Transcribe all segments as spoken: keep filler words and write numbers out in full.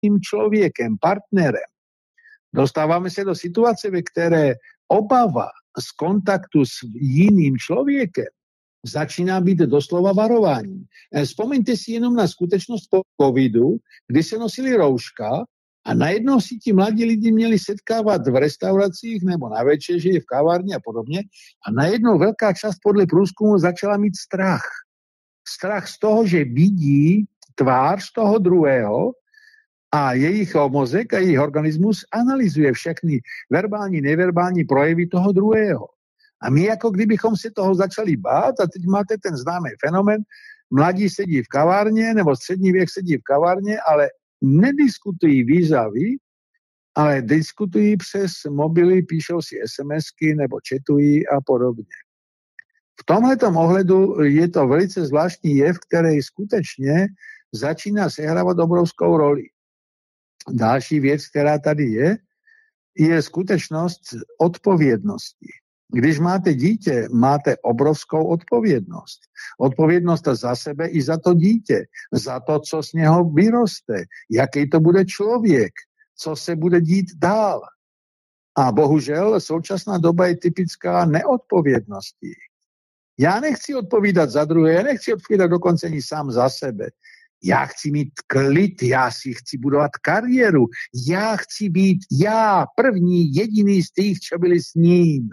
tím člověkem, partnerem, dostáváme se do situace, ve které obava z kontaktu s jiným člověkem začíná být doslova varováním. Vzpomeňte si jenom na skutečnost po covidu, kdy se nosili rouška a najednou si ti mladí lidi měli setkávat v restauracích nebo na večeři, v kavárně a podobně a najednou velká část podle průzkumu začala mít strach. Strach z toho, že vidí tvář toho druhého a jejich mozek a jejich organismus analyzuje všechny verbální, neverbální projevy toho druhého. A my jako kdybychom se toho začali bát a teď máte ten známý fenomén, mladí sedí v kavárně nebo střední věk sedí v kavárně, ale nediskutují vis-a-vis, ale diskutují přes mobily, píšou si SMSky nebo chatují a podobně. V tomhletom ohledu je to velice zvláštní jev, který skutečně začíná sehrávat obrovskou roli. Další věc, která tady je, je skutečnost odpovědnosti. Když máte dítě, máte obrovskou odpovědnost. Odpovědnost za sebe i za to dítě, za to, co z něho vyroste, jaký to bude člověk, co se bude dít dál. A bohužel současná doba je typická neodpovědnosti. Já nechci odpovídat za druhé, já nechci odpovídat dokonce ani sám za sebe. Já chci mít klid, já si chci budovat kariéru, já chci být já první, jediný z těch, čo byli s ním.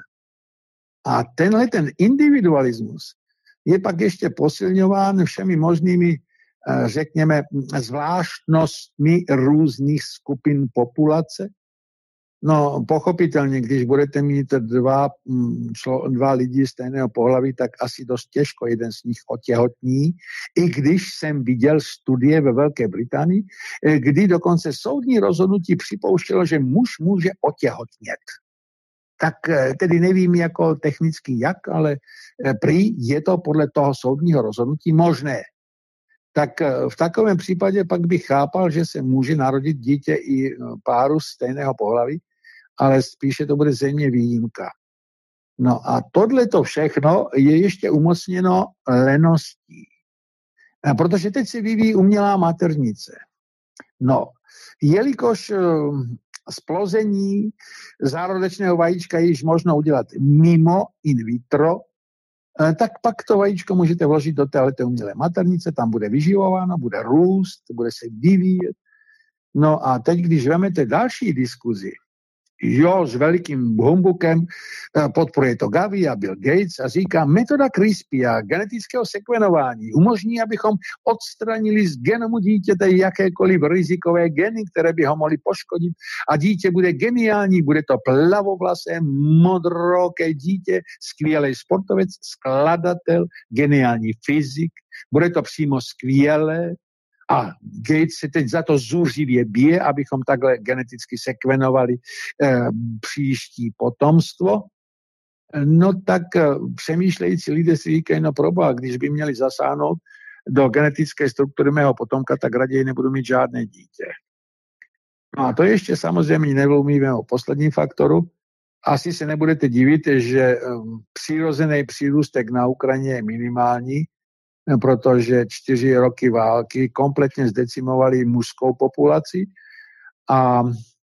A tenhle ten individualismus je pak ještě posilňován všemi možnými, řekněme, zvláštnostmi různých skupin populace. No, pochopitelně, když budete mít dva, člo, dva lidi stejného pohlaví, tak asi dost těžko jeden z nich otěhotní. I když jsem viděl studie ve Velké Británii, kdy dokonce soudní rozhodnutí připouštělo, že muž může otěhotnět. Tak tedy nevím jako technicky jak, ale prý je to podle toho soudního rozhodnutí možné. Tak v takovém případě pak bych chápal, že se může narodit dítě i páru stejného pohlaví, ale spíše to bude zřejmě výjimka. No a tohleto všechno je ještě umocněno leností. Protože teď se vyvíjí umělá maternice. No, jelikož splození zárodečného vajíčka již možno udělat mimo in vitro, tak pak to vajíčko můžete vložit do téhleté umělé maternice, tam bude vyživováno, bude růst, bude se vyvíjet. No a teď, když vemete další diskuzi, jo, s velikým humbukem, podporuje to Gavi a Bill Gates a říká, metoda CRISPR a genetického sekvenování umožní, abychom odstranili z genomu dítěte jakékoliv rizikové geny, které by ho mohly poškodit a dítě bude geniální, bude to plavovlasé, modroké dítě, skvělý sportovec, skladatel, geniální fyzik, bude to přímo skvělé. A Gates se teď za to zuřivě bije, abychom takhle geneticky sekvenovali eh, příští potomstvo. No tak eh, přemýšlející lidé si říkají, no proboha, když by měli zasáhnout do genetické struktury mého potomka, tak raději nebudu mít žádné dítě. No a to ještě samozřejmě nevlumíme o posledním faktoru. Asi se nebudete divit, že eh, přirozený přírůstek na Ukrajině je minimální, protože čtyři roky války kompletně zdecimovali mužskou populaci a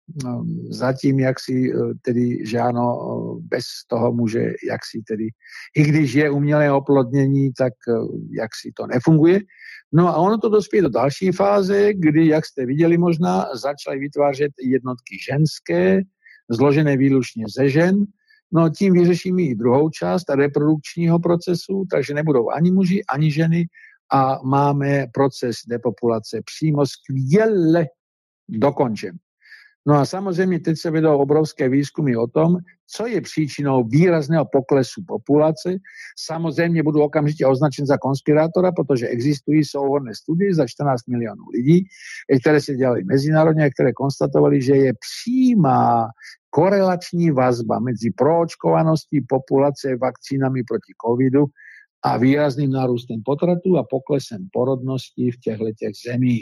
zatím jaksi tedy, že ano, bez toho může jaksi tedy, i když je umělé oplodnění, tak jaksi to nefunguje. No a ono to dospěje do další fáze, kdy, jak jste viděli možná, začaly vytvářet jednotky ženské, zložené výlučně ze žen. No tím vyřešíme i druhou část reprodukčního procesu, takže nebudou ani muži, ani ženy a máme proces depopulace přímo skvěle dokončen. No a samozřejmě teď se vedou obrovské výzkumy o tom, co je příčinou výrazného poklesu populace. Samozřejmě budu okamžitě označen za konspirátora, protože existují souhrnné studie za čtrnáct milionů lidí, které se dělaly mezinárodně a které konstatovali, že je přímá korelační vazba mezi proočkovaností populace vakcínami proti covidu a výrazným nárůstem potratů a poklesem porodnosti v těchto zemích.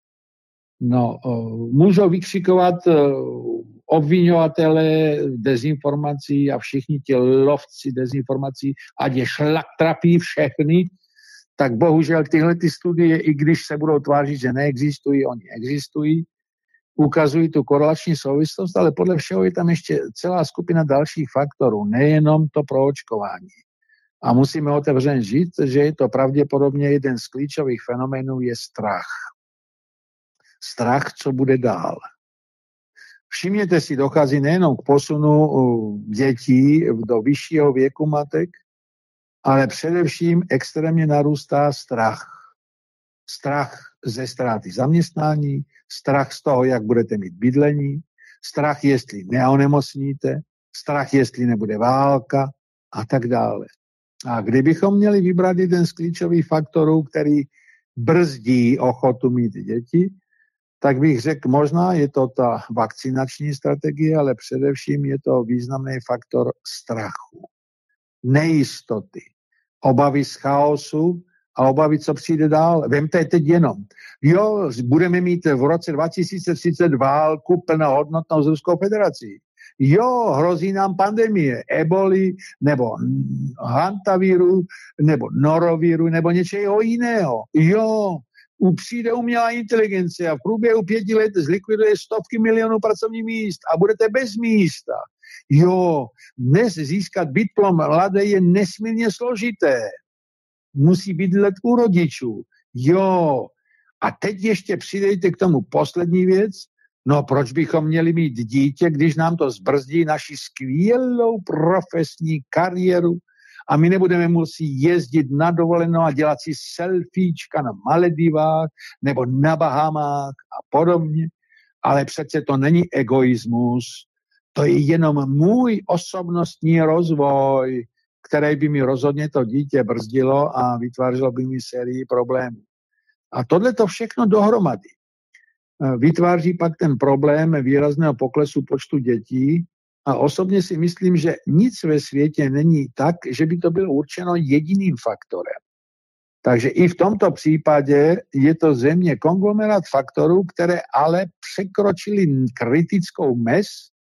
No, můžou vykřikovat obviňovatele dezinformací a všichni ti lovci dezinformací, ať je šlak trapí všechny, tak bohužel tyhle ty studie, i když se budou tvářit, že neexistují, oni existují. ukazují tu korelační souvislost, ale podle všeho je tam ještě celá skupina dalších faktorů, nejenom to proočkování. A musíme otevřeně říct, že je to pravděpodobně jeden z klíčových fenoménů je strach. Strach, co bude dál. Všimněte si, dochází nejenom k posunu dětí do vyššího věku matek, ale především extrémně narůstá strach. Strach ze ztráty zaměstnání, strach z toho, jak budete mít bydlení, strach, jestli neonemocníte, strach, jestli nebude válka a tak dále. A kdybychom měli vybrat jeden z klíčových faktorů, který brzdí ochotu mít děti, tak bych řekl, možná je to ta vakcinační strategie, ale především je to významný faktor strachu, nejistoty, obavy z chaosu a obavy, co přijde dál. Vemte teď jenom. Jo, budeme mít v roce dva tisíce třicet válku plnohodnotnou s Ruskou federací. Jo, hrozí nám pandemie, eboli, nebo hantavíru, nebo norovíru, nebo něčeho jiného. Jo, přijde umělá inteligence a v průběhu pěti let zlikviduje stovky milionů pracovních míst a budete bez místa. Jo, dnes získat diplom mladé je nesmírně složité. Musí bydlet u rodičů. Jo, a teď ještě přidejte k tomu poslední věc. No, proč bychom měli mít dítě, když nám to zbrzdí naši skvělou profesní kariéru a my nebudeme muset jezdit na dovolenou a dělat si selfiečka na Maledivách nebo na Bahamách a podobně. Ale přece to není egoismus. To je jenom můj osobnostní rozvoj, který by mi rozhodně to dítě brzdilo a vytvářelo by mi sérii problémů. A tohle to všechno dohromady vytváří pak ten problém výrazného poklesu počtu dětí a osobně si myslím, že nic ve světě není tak, že by to bylo určeno jediným faktorem. Takže i v tomto případě je to země konglomerát faktorů, které ale překročily kritickou mez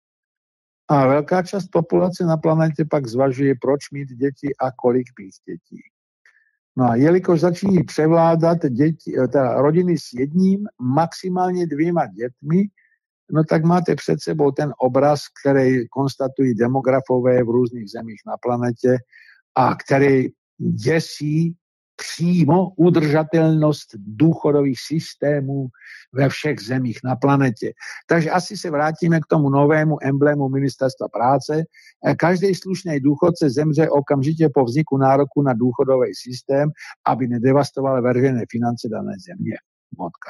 a velká část populace na planetě pak zvažuje, proč mít děti a kolik mít dětí. No a jelikož začínají převládat děti, teda rodiny s jedním, maximálně dvěma dětmi, no tak máte před sebou ten obraz, který konstatují demografové v různých zemích na planetě a který děsí přímo udržatelnost důchodových systémů ve všech zemích na planetě. Takže asi se vrátíme k tomu novému emblému Ministerstva práce. Každý slušný důchodce zemře okamžitě po vzniku nároku na důchodový systém, aby nedevastoval veřejné finance dané země. Motka.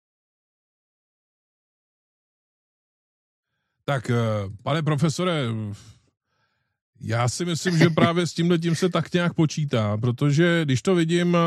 Tak, pane profesore, já si myslím, že právě s tímhletím se tak nějak počítá, protože když to vidím,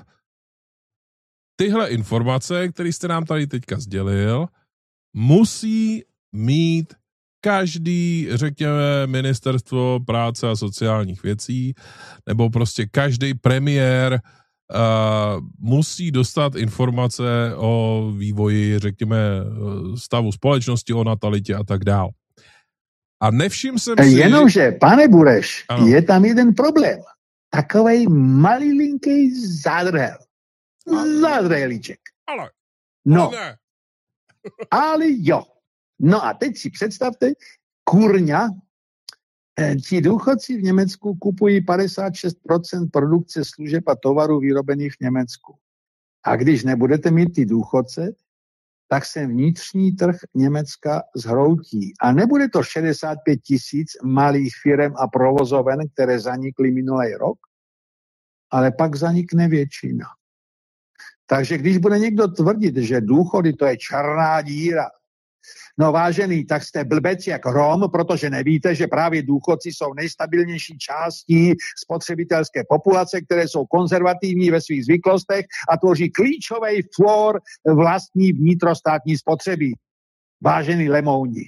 tyhle informace, které jste nám tady teďka sdělil, musí mít každý, řekněme, ministerstvo práce a sociálních věcí, nebo prostě každý premiér uh, musí dostat informace o vývoji, řekněme, stavu společnosti, o natalitě a tak dál. A nevšim jsem si... Jenomže, pane Bureš, ano. Je tam jeden problém. Takovej malilinký zádrhel. Zádrhelíček. Ale. No. Ale, ale jo. No a teď si představte, kurňa, ti důchodci v Německu kupují padesát šest procent produkce služeb a tovarů vyrobených v Německu. A když nebudete mít ty důchodce, tak se vnitřní trh Německa zhroutí. A nebude to šedesát pět tisíc malých firem a provozoven, které zanikly minulý rok, ale pak zanikne většina. Takže když bude někdo tvrdit, že důchody to je černá díra, no vážený, tak jste blbec jak Rom, protože nevíte, že právě důchodci jsou nejstabilnější částí spotřebitelské populace, které jsou konzervativní ve svých zvyklostech a tvoří klíčový flor vlastní vnitrostátní spotřeby. Vážený lemouni.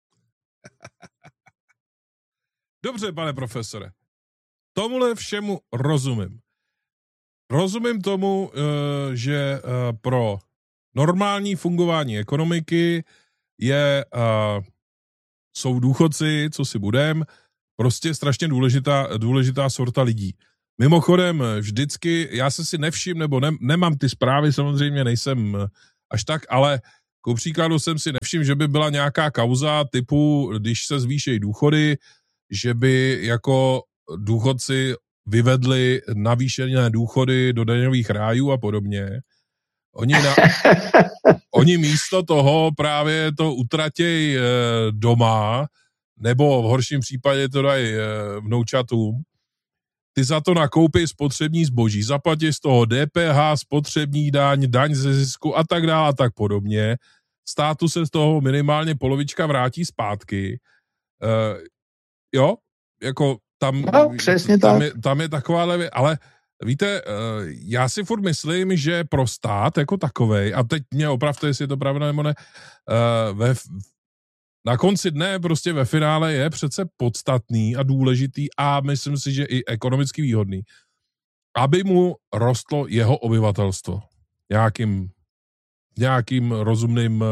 Dobře, pane profesore. Tomuhle všemu rozumím. Rozumím tomu, že pro normální fungování ekonomiky je, uh, jsou důchodci, co si budem, prostě strašně důležitá, důležitá sorta lidí. Mimochodem, vždycky, já se si nevšim, nebo ne, nemám ty zprávy, samozřejmě nejsem až tak, ale Ku příkladu jsem si nevšiml, že by byla nějaká kauza typu, když se zvýšejí důchody, že by jako důchodci vyvedli navýšené důchody do daňových rájů a podobně. Oni, na, oni místo toho právě to utratějí e, doma, nebo v horším případě to dají e, vnoučatům. Ty za to nakoupí spotřební zboží, zaplatí z toho D P H, spotřební daň, daň ze zisku a tak dále a tak podobně. Státu se z toho minimálně polovička vrátí zpátky. E, jo, jako tam, no, přesně tam, tak. je, tam je taková levě, ale víte, já si furt myslím, že pro stát jako takovej, a teď mě opravdu, jestli je to pravda nebo ne, ve, na konci dne prostě ve finále je přece podstatný a důležitý a myslím si, že i ekonomicky výhodný, aby mu rostlo jeho obyvatelstvo nějakým, nějakým rozumným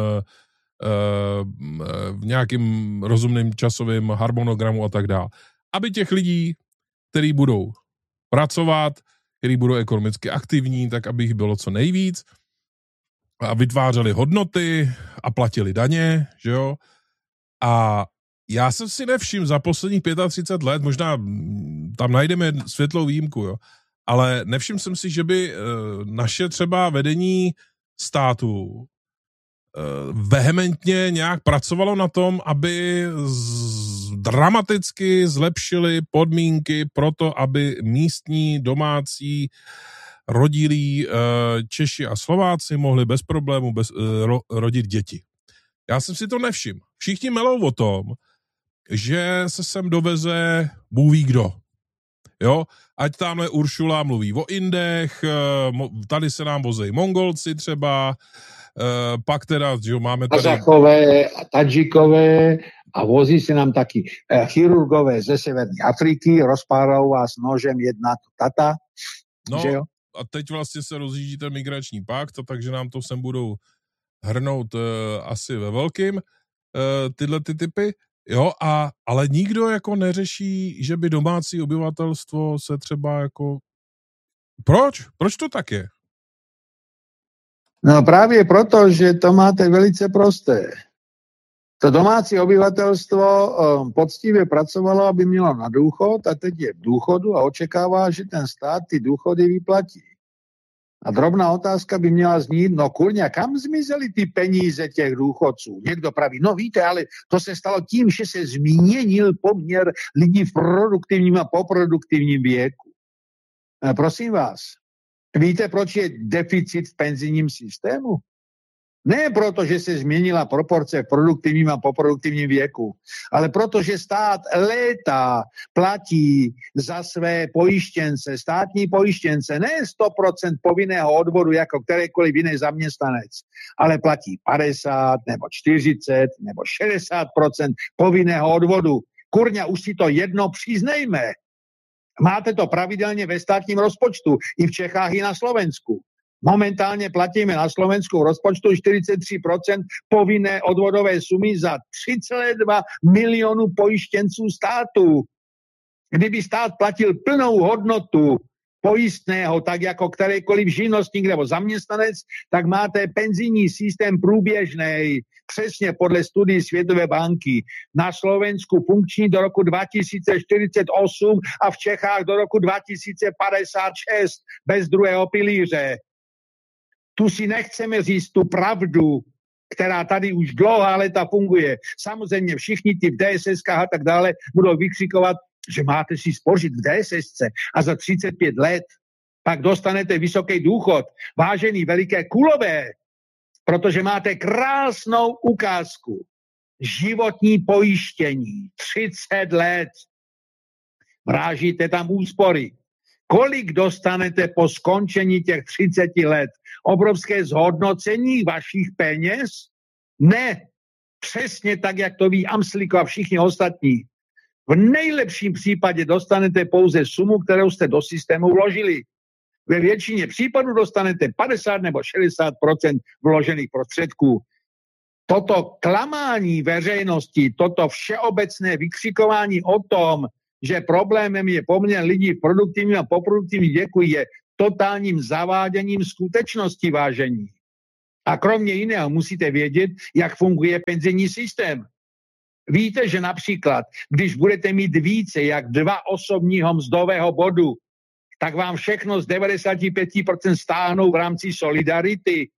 v nějakým rozumným časovým harmonogramu a tak dále. Aby těch lidí, kteří budou pracovat, kteří budou ekonomicky aktivní, tak aby jich bylo co nejvíc a vytvářeli hodnoty a platili daně, že jo. A já jsem si nevšiml za posledních třicet pět let, možná tam najdeme světlou výjimku, jo, ale nevšiml jsem si, že by naše třeba vedení státu vehementně nějak pracovalo na tom, aby z, dramaticky zlepšili podmínky pro to, aby místní, domácí, rodilí Češi a Slováci mohli bez problému bez, ro, rodit děti. Já jsem si to nevšiml. Všichni melou o tom, že se sem doveze Bůh ví kdo. Jo? Ať tamhle Uršula mluví o Indech, tady se nám vozejí Mongolci třeba, Uh, pak teda, že máme tady... Kazachové, Tadžikové a vozí se nám taky uh, chirurgové ze Severní Afriky, rozpárou vás nožem jedna tata. No že jo? A teď vlastně se rozjíždí ten migrační pakt, takže nám to sem budou hrnout uh, asi ve velkým uh, tyhle ty typy. Jo, a, ale nikdo jako neřeší, že by domácí obyvatelstvo se třeba jako... Proč? Proč to tak je? No právě proto, že to máte velice prosté. To domácí obyvatelstvo um, poctivě pracovalo, aby mělo na důchod a teď je v důchodu a očekává, že ten stát ty důchody vyplatí. A drobná otázka by měla znít, no kurňa, kam zmizely ty peníze těch důchodců? Někdo praví, no víte, ale to se stalo tím, že se změnil poměr lidí v produktivním a poproduktivním věku. A prosím vás, víte, proč je deficit v penzijním systému? Ne proto, že se změnila proporce v produktivním a poproduktivním věku, ale proto, že stát léta platí za své pojištěnce, státní pojištěnce, ne sto procent povinného odvodu jako kterýkoliv jiný zaměstnanec, ale platí padesát nebo čtyřicet nebo šedesát procent povinného odvodu. Kurňa, už si to jedno přiznejme. Máte to pravidelně ve státním rozpočtu, i v Čechách, i na Slovensku. Momentálně platíme na Slovensku v rozpočtu čtyřicet tři procent povinné odvodové sumy za tři celé dva milionu pojištěnců státu. Kdyby stát platil plnou hodnotu pojistného, tak jako kterýkoliv živnostník nebo zaměstnanec, tak máte penzijní systém průběžnej, přesně podle studií Světové banky. Na Slovensku funkční do roku dva tisíce čtyřicet osm a v Čechách do roku dva tisíce padesát šest bez druhého pilíře. Tu si nechceme říct tu pravdu, která tady už dlouhá léta funguje. Samozřejmě všichni ty v D S S kách a tak dále budou vykřikovat, že máte si spořit v D S S ce a za třicet pět let pak dostanete vysoký důchod. Vážený veliké kulové, protože máte krásnou ukázku. Životní pojištění, třicet let. Vrážíte tam úspory. Kolik dostanete po skončení těch třicet let? Obrovské zhodnocení vašich peněz? Ne. Přesně tak, jak to ví Amsliko a všichni ostatní. V nejlepším případě dostanete pouze sumu, kterou jste do systému vložili. Ve většině případů dostanete padesát nebo šedesát procent vložených prostředků. Toto klamání veřejnosti, toto všeobecné vykřikování o tom, že problémem je poměr lidí v produktivním a poproduktivním věku, je totálním zaváděním skutečnosti, vážení. A kromě jiného musíte vědět, jak funguje penzijní systém. Víte, že například, když budete mít více jak dva osobního mzdového bodu, tak vám všechno z devadesát pět procent stáhnou v rámci solidarity.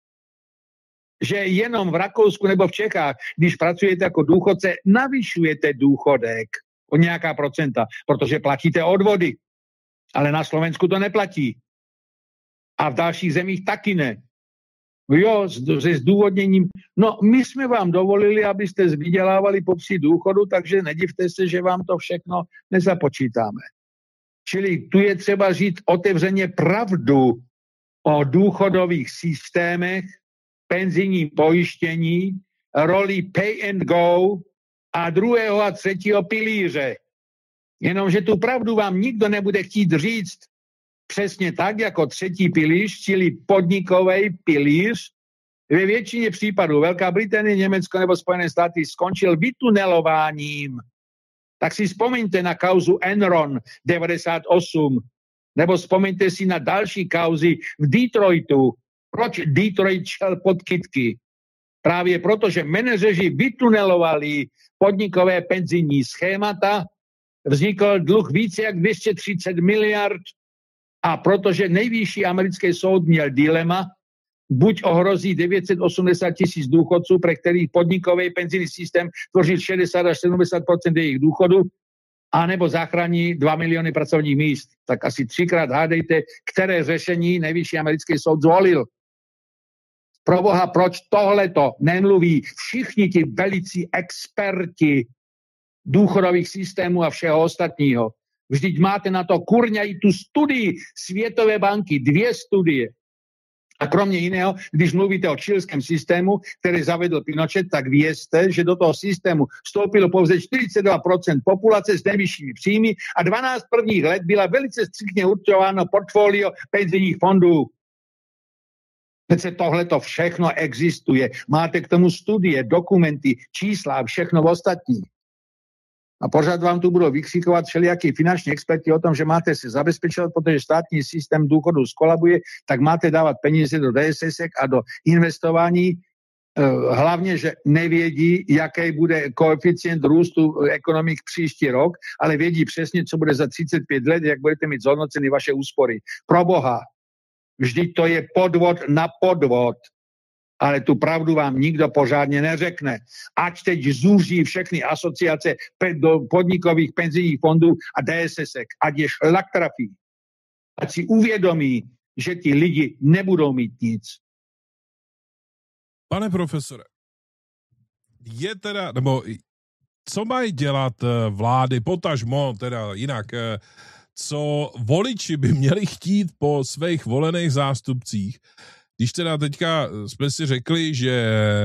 Že jenom v Rakousku nebo v Čechách, když pracujete jako důchodce, navyšujete důchodek o nějaká procenta, protože platíte odvody. Ale na Slovensku to neplatí. A v dalších zemích taky ne. Jo, se zdůvodněním, no my jsme vám dovolili, abyste vydělávali po psi důchodu, takže nedivte se, že vám to všechno nezapočítáme. Čili tu je třeba říct otevřeně pravdu o důchodových systémech, penzijním pojištění, roli pay and go a druhého a třetího pilíře. Jenomže tu pravdu vám nikdo nebude chtít říct přesně tak, jako třetí pilíř, čili podnikový pilíř. Ve většině případů Velká Británie, Německo nebo Spojené státy skončil vytunelováním. Tak si vzpomeňte na kauzu Enron devadesát osm, nebo vzpomeňte si na další kauzy v Detroitu. Proč Detroit šel pod kytky? Právě proto, že manažeři vytunelovali podnikové penzijní schémata, vznikl dluh více jak dvě stě třicet miliard a protože nejvyšší americký soud měl dilema, buď ohrozí devět set osmdesát tisíc důchodců, pre kterých podnikový penzijní systém tvoří šedesát až sedmdesát procent jejich důchodu, anebo zachrání dva miliony pracovních míst. Tak asi třikrát hádejte, které řešení nejvyšší americký soud zvolil. Proboha, proč tohleto nemluví všichni ti velicí experti důchodových systémů a všeho ostatního? Vždyť máte na to kurňa i tu studii Světové banky, dvě studie. A kromě jiného, když mluvíte o chilském systému, který zavedl Pinochet, tak vězte, že do toho systému vstoupilo pouze čtyřicet dva procent populace s nejvyššími příjmy a dvanáct prvních let byla velice striktně určováno portfolio penzijních fondů. Přece tohleto všechno existuje. Máte k tomu studie, dokumenty, čísla a všechno ostatní. A pořád vám tu budou vykřikovat všelijaký finanční experti o tom, že máte se zabezpečovat, protože státní systém důchodu skolabuje, tak máte dávat peníze do D S S a do investování. Hlavně, že nevědí, jaký bude koeficient růstu ekonomik příští rok, ale vědí přesně, co bude za třicet pět let, jak budete mít zhodnoceny vaše úspory. Proboha, vždyť to je podvod na podvod. Ale tu pravdu vám nikdo pořádně neřekne. Ať teď zúží všechny asociace do podnikových penzijních fondů a D S S, ať je šlak trafí. Ať si uvědomí, že ti lidi nebudou mít nic. Pane profesore, je teda, nebo co mají dělat vlády, potažmo, teda jinak, co voliči by měli chtít po svých volených zástupcích, když teda teďka jsme si řekli, že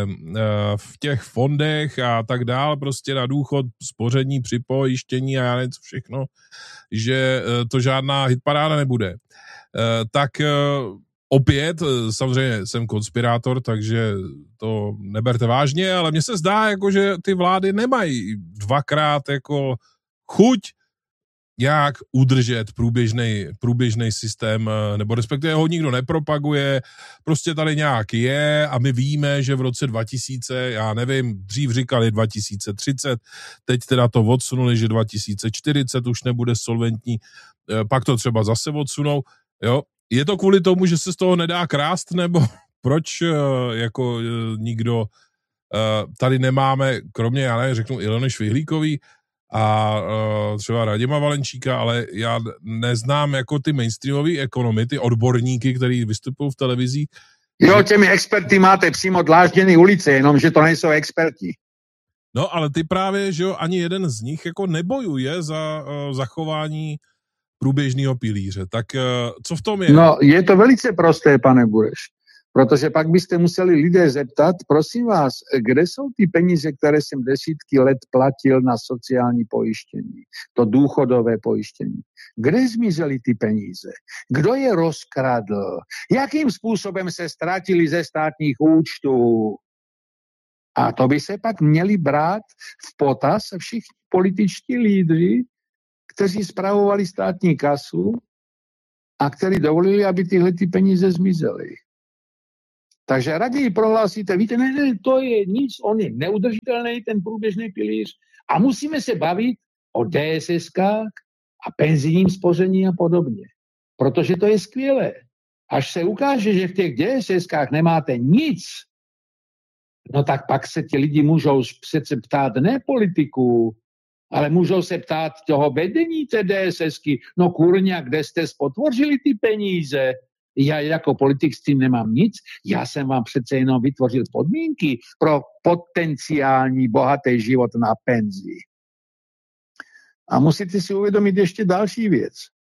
v těch fondech a tak dál, prostě na důchod, spoření, připojištění a já nevím co všechno, že to žádná hitparáda nebude. Tak opět, samozřejmě jsem konspirátor, takže to neberte vážně, ale mně se zdá, jako, že ty vlády nemají dvakrát jako chuť jak udržet průběžný, průběžný systém, nebo respektive ho nikdo nepropaguje, prostě tady nějak je a my víme, že v roce dva tisíce, já nevím, dřív říkali dva tisíce třicet, teď teda to odsunuli, že dva tisíce čtyřicet už nebude solventní, pak to třeba zase odsunou, jo. Je to kvůli tomu, že se z toho nedá krást, nebo proč jako nikdo tady nemáme, kromě, já nevím, řeknu Ilony Švihlíkový, a uh, třeba Radima Valenčíka, ale já neznám jako ty mainstreamové ekonomy, ty odborníky, kteří vystupují v televizích. Jo, těmi experty máte přímo dlážděný ulice, jenomže to nejsou experti. No, ale ty právě, že jo, ani jeden z nich jako nebojuje za uh, zachování průběžného pilíře. Tak uh, co v tom je? No, je to velice prosté, pane Bureš. Protože pak byste museli lidé zeptat, prosím vás, kde jsou ty peníze, které jsem desítky let platil na sociální pojištění, to důchodové pojištění. Kde zmizely ty peníze? Kdo je rozkradl? Jakým způsobem se ztratili ze státních účtů? A to by se pak měli brát v potaz všichni političtí lídři, kteří spravovali státní kasu a kteří dovolili, aby tyhle ty peníze zmizely. Takže raději prohlásíte, víte, ne, ne, to je nic, on je neudržitelný, ten průběžný pilíř, a musíme se bavit o D S S kách a penzijním spoření a podobně. Protože to je skvělé. Až se ukáže, že v těch D S S kách nemáte nic, no tak pak se ti lidi můžou přece ptát ne politiků, ale můžou se ptát toho vedení té DSSky. No kurňa, kde jste spotvořili ty peníze? Já jako politik s tím nemám nic. Já jsem vám přece jenom vytvořil podmínky pro potenciální bohatý život na penzi. A musíte si uvědomit ještě další věc.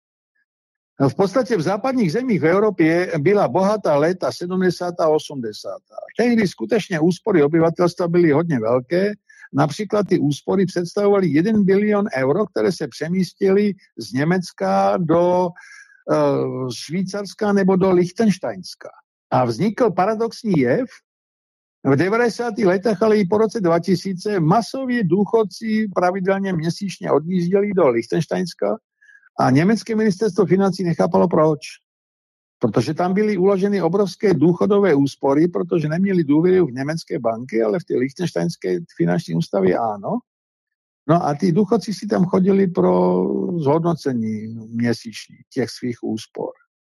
V podstatě v západních zemích v Evropě byla bohatá léta sedmdesátá a osmdesátá Tehdy skutečně úspory obyvatelstva byly hodně velké. Například ty úspory představovaly jeden bilion euro, které se přemístily z Německa do uh, Švýcarska nebo do Lichtensteinska. A vznikl paradoxní jev. V devadesátých letech, ale i po roce dva tisíce masově důchodci pravidelně měsíčně odjížděli do Lichtensteinska a německé ministerstvo financí nechápalo proč. Protože tam byly uloženy obrovské důchodové úspory, protože neměli důvěru v německé banky, ale v ty lichtensteinské finanční ústavy ano. No a ty důchodci si tam chodili pro zhodnocení měsíční těch svých úspor.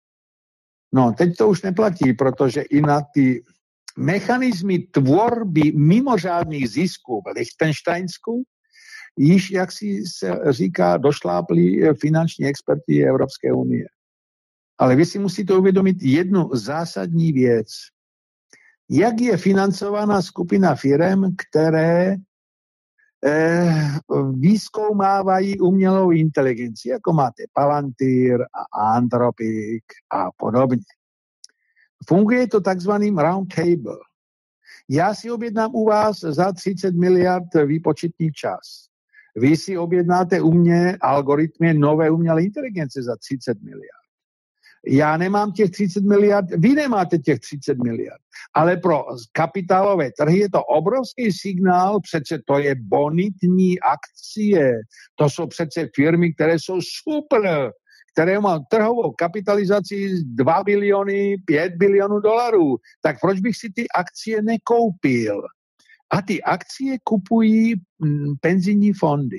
No teď to už neplatí, protože i na ty mechanismy tvorby mimořádných zisků v Lichtensteinsku již, jak si se říká, došlápli finanční experti Evropské unie. Ale vy si musíte uvědomit jednu zásadní věc. Jak je financovaná skupina firem, které eh, výzkoumávají umělou inteligenci, jako máte Palantir a Anthropic a podobně. Funguje to takzvaným round table. Já si objednám u vás za třicet miliard výpočetní čas. Vy si objednáte u mě algoritmy nové umělé inteligence za třicet miliard. Já nemám těch třicet miliard, vy nemáte těch třicet miliard. Ale pro kapitálové trhy je to obrovský signál, přece to je bonitní akcie. To jsou přece firmy, které jsou super, které mají trhovou kapitalizaci dva biliony, pět bilionů dolarů. Tak proč bych si ty akcie nekoupil? A ty akcie kupují penzijní fondy.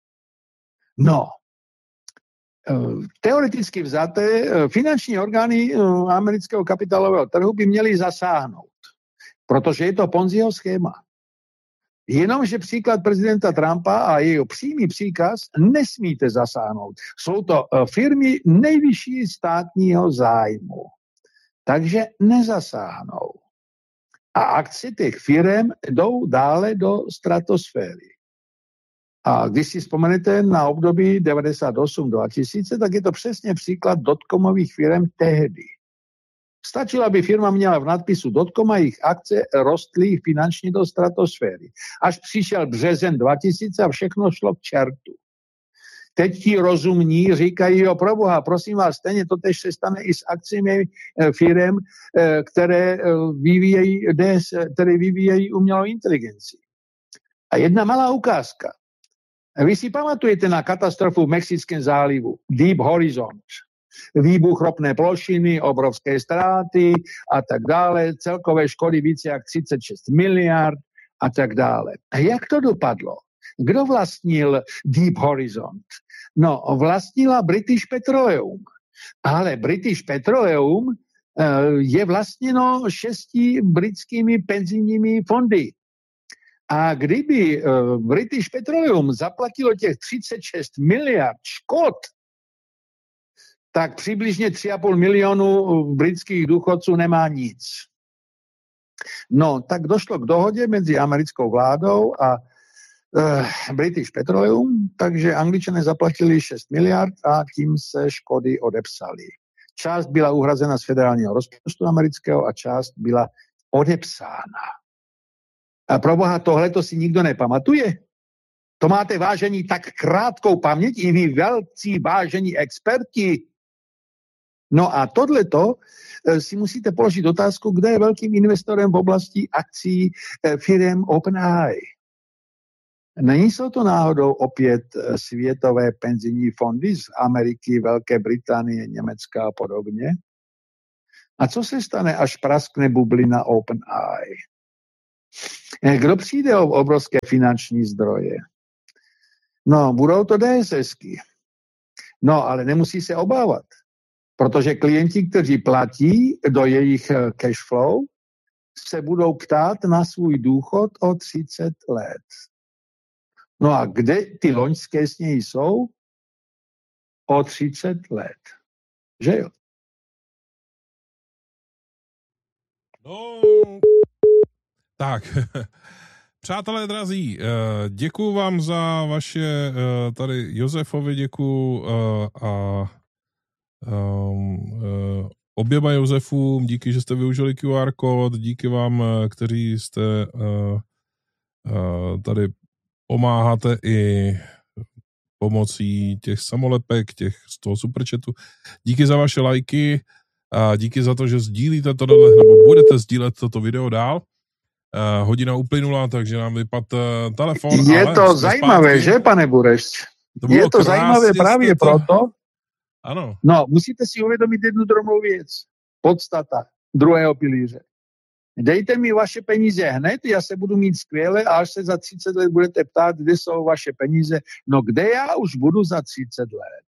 No, teoreticky vzaté finanční orgány amerického kapitálového trhu by měly zasáhnout, protože je to Ponziho schéma. Jenomže příklad prezidenta Trumpa a jeho přímý příkaz nesmíte zasáhnout. Jsou to firmy nejvyšší státního zájmu, takže nezasáhnou. A akcie těch firm jdou dále do stratosféry. A když si vzpomenete na období devadesát osm dva tisíce, tak je to přesně příklad dotcomových firm tehdy. Stačilo, aby firma měla v nadpisu dotcom a jejich akce rostly finančně do stratosféry. Až přišel březen dva tisíce a všechno šlo k čertu. Teď ti rozumní říkají, jo, proboha, prosím vás, stejně to tež se stane i s akciemi firem, které vyvíjejí, které vyvíjejí umělou inteligenci. A jedna malá ukázka. Vy si pamatujete na katastrofu v Mexickém zálivu, Deep Horizon, výbuch ropné plošiny, obrovské ztráty a tak dále, celkové škody více jak třicet šest miliard a tak dále. A jak to dopadlo? Kdo vlastnil Deep Horizon? No, vlastnila British Petroleum. Ale British Petroleum je vlastněno šesti britskými penzijními fondy. A kdyby British Petroleum zaplatilo těch třicet šest miliard škod, tak přibližně tři a půl milionu britských důchodců nemá nic. No, tak došlo k dohodě mezi americkou vládou a uh, British Petroleum, takže Angličané zaplatili šest miliard a tím se škody odepsaly. Část byla uhrazena z federálního rozpočtu amerického a část byla odepsána. A proboha, tohleto si nikdo nepamatuje? To máte, vážení, tak krátkou paměť, i vy velcí vážení experti. No a tohleto si musíte položit otázku, kdo je velkým investorem v oblasti akcí firem OpenAI. Není jsou to náhodou opět světové penzijní fondy z Ameriky, Velké Británie, Německa a podobně? A co se stane, až praskne bublina OpenAI? Kdo přijde o obrovské finanční zdroje? No, budou to DSSky. No, ale nemusí se obávat, protože klienti, kteří platí do jejich cash flow, se budou ptát na svůj důchod o třicet let. No a kde ty loňské sněhy jsou? O třicet let. Že jo? No, tak, přátelé drazí, děkuju vám za vaše, tady Josefovi děkuju a oběma Josefům, díky, že jste využili Q R kód, díky vám, kteří jste tady pomáháte i pomocí těch samolepek, těch z toho superchatu. Díky za vaše lajky a díky za to, že sdílíte to nebo budete sdílet toto video dál. Uh, hodina uplynula, takže nám vypadl uh, telefon. Je ale to zajímavé, zpátky. Že, pane Bureš? To je to zajímavé právě to... proto. Ano. No, musíte si uvědomit jednu drobnou věc. Podstata druhého pilíře. Dejte mi vaše peníze hned, já se budu mít skvěle a až se za třicet let budete ptát, kde jsou vaše peníze. No, kde já už budu za třicet let?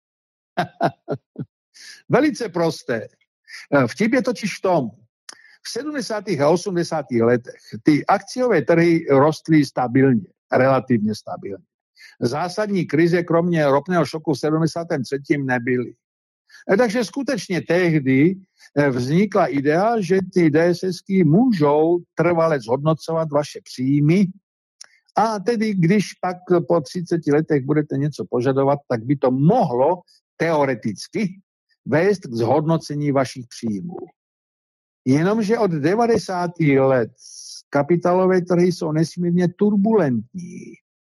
Velice prosté. Vtip je totiž v tom, v sedmdesátých a osmdesátých letech ty akciové trhy rostly stabilně, relativně stabilně. Zásadní krize, kromě ropného šoku v sedmdesátém třetím nebyly. Takže skutečně tehdy vznikla idea, že ty DSSky můžou trvale zhodnocovat vaše příjmy a tedy, když pak po třiceti letech budete něco požadovat, tak by to mohlo teoreticky vést k zhodnocení vašich příjmů. Jenomže od devadesátých let kapitálové trhy jsou nesmírně turbulentní.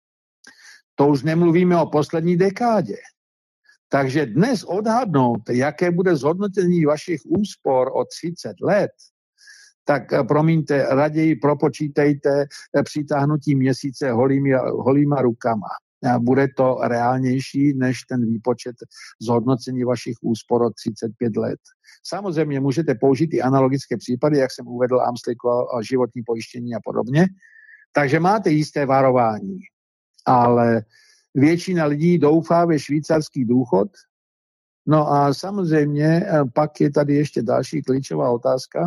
To už nemluvíme o poslední dekádě. Takže dnes odhadnout, jaké bude zhodnocení vašich úspor o třicet let, tak promiňte, raději propočítejte přitáhnutí měsíce holými, holýma rukama. Bude to reálnější než ten výpočet zhodnocení vašich úspor o třicet pět let. Samozřejmě můžete použít i analogické případy, jak jsem uvedl, Amstelko, životní pojištění a podobně. Takže máte jisté varování. Ale většina lidí doufá ve švýcarský důchod. No a samozřejmě pak je tady ještě další klíčová otázka.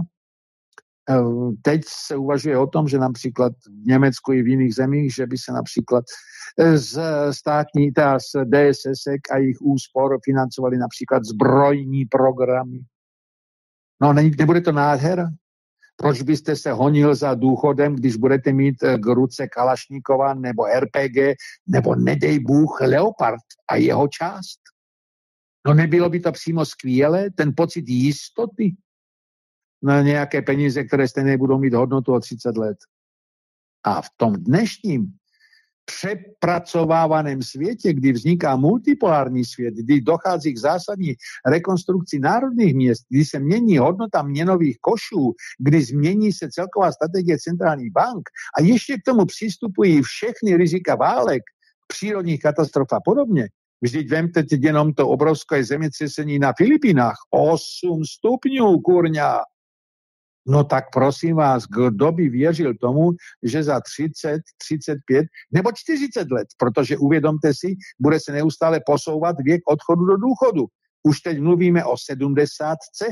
Teď se uvažuje o tom, že například v Německu i v jiných zemích, že by se například z státní, teda z DSSek a jejich úspor financovali například zbrojní programy. No nebude to nádhera? Proč byste se honil za důchodem, když budete mít k ruce Kalašníkova nebo R P G nebo nedej Bůh Leopard a jeho část? No nebylo by to přímo skvělé, ten pocit jistoty na nějaké peníze, které stejně budou mít hodnotu o třicet let. A v tom dnešním přepracovávaném světě, kdy vzniká multipolární svět, kdy dochází k zásadní rekonstrukci národních měst, kdy se mění hodnota měnových košů, kdy změní se celková strategie centrálních bank a ještě k tomu přistupují všechny rizika válek, přírodních katastrof a podobně. Vždyť vemte jenom to obrovské zemětřesení na Filipínách. osm stupňů, kurňa. No tak prosím vás, kdo by věřil tomu, že za třicet, třicet pět nebo čtyřicet let, protože uvědomte si, bude se neustále posouvat věk odchodu do důchodu. Už teď mluvíme o sedmdesátce.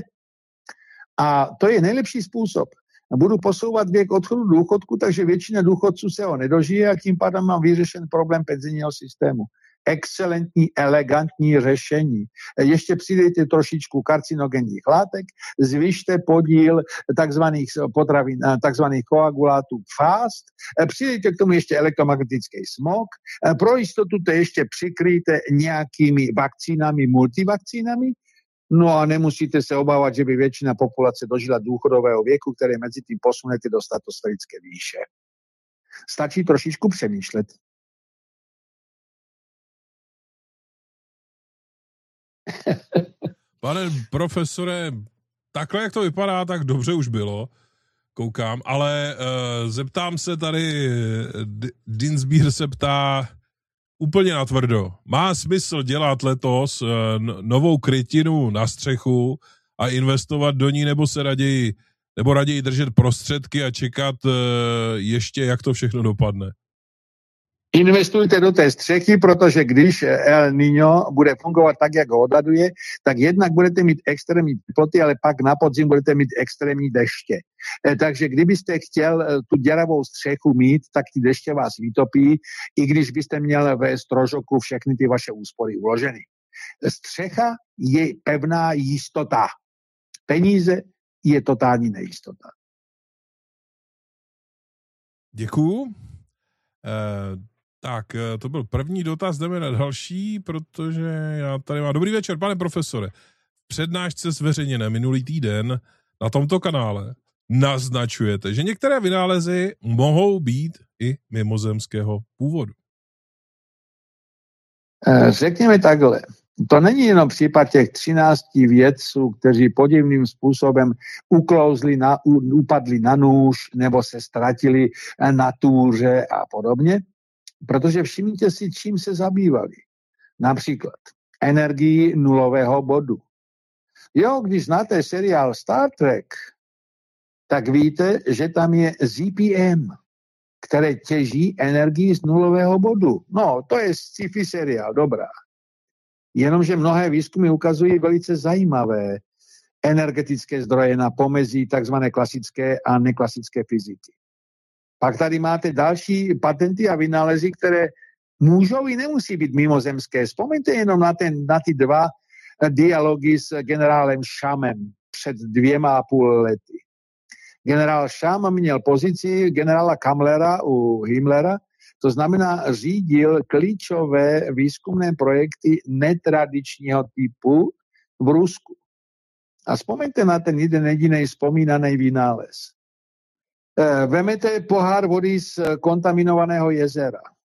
A to je nejlepší způsob. Budu posouvat věk odchodu do důchodku, takže většina důchodců se ho nedožije a tím pádem mám vyřešen problém penzijního systému. Excelentní, elegantní řešení. Ještě přidejte trošičku karcinogenních látek, zvyšte podíl takzvaných potravin, takzvaných koagulátů fast, přidejte k tomu ještě elektromagnetický smog, pro jistotu to ještě přikryjte nějakými vakcínami, multivakcínami, no a nemusíte se obávat, že by většina populace dožila důchodového věku, které mezi tím posunete do stratosférické výše. Stačí trošičku přemýšlet. Pane profesore, takhle, jak to vypadá, tak dobře už bylo, koukám, ale uh, zeptám se tady, D- Dinsbír se ptá úplně natvrdo. Má smysl dělat letos uh, novou krytinu na střechu a investovat do ní, nebo se raději, nebo raději držet prostředky a čekat uh, ještě, jak to všechno dopadne? Investujte do té střechy, protože když El Niño bude fungovat tak, jak ho odhaduje, tak jednak budete mít extrémní teploty, ale pak na podzim budete mít extrémní deště. Takže kdybyste chtěl tu děravou střechu mít, tak ty deště vás vytopí, i když byste měl ve strožoku všechny ty vaše úspory uloženy. Střecha je pevná jistota. Peníze je totální nejistota. Děkuju. Uh... Tak, to byl první dotaz, jdeme na další, protože já tady mám... Dobrý večer, pane profesore. V přednášce zveřejněné minulý týden na tomto kanále naznačujete, že některé vynálezy mohou být i mimozemského původu. Řekněme takhle. To není jenom případ těch třinácti vědců, kteří podivným způsobem uklouzli, na, upadli na nůž nebo se ztratili na túře a podobně. Protože všimněte si, čím se zabývali. Například energii nulového bodu. Jo, když znáte seriál Star Trek, tak víte, že tam je Z P M, které těží energii z nulového bodu. No, to je sci-fi seriál, dobrá. Jenomže mnohé výzkumy ukazují velice zajímavé energetické zdroje na pomezí takzvané klasické a neklasické fyziky. Pak tady máte další patenty a vynálezy, které můžou i nemusí být mimozemské. Vzpomeňte jenom na, ten, na ty dva dialogy s generálem Shamem před dvěma a půl lety. Generál Sham měl pozici generála Kammlera u Himmlera, to znamená řídil klíčové výzkumné projekty netradičního typu v Rusku. A vzpomeňte na ten jeden jediný vzpomínaný vynález. Vemete pohár vody z kontaminovaného jezera.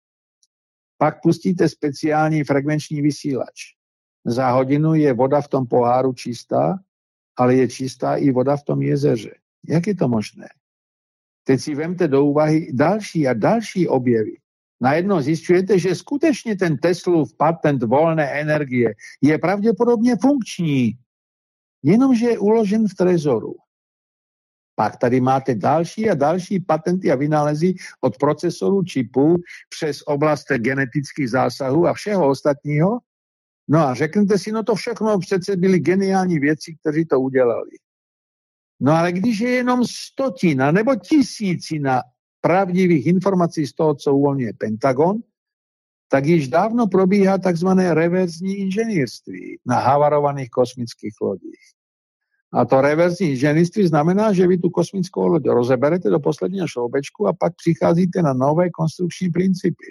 Pak pustíte speciální frekvenční vysílač. Za hodinu je voda v tom poháru čistá, ale je čistá i voda v tom jezeře. Jak je to možné? Teď si vemte do úvahy další a další objevy. Najednou zjišťujete, že skutečně ten Teslův patent volné energie je pravděpodobně funkční, jenomže je uložen v trezoru. Pak tady máte další a další patenty a vynálezy od procesorů čipů přes oblast genetických zásahů a všeho ostatního. No a řeknete si, no to všechno přece byly geniální věci, kteří to udělali. No ale když je jenom stotina nebo tisícina pravdivých informací z toho, co uvolňuje Pentagon, tak již dávno probíhá takzvané reverzní inženýrství na havarovaných kosmických lodích. A to reverzní inženýrství znamená, že vy tu kosmickou loď rozeberete do posledního šroubečku a pak přicházíte na nové konstrukční principy.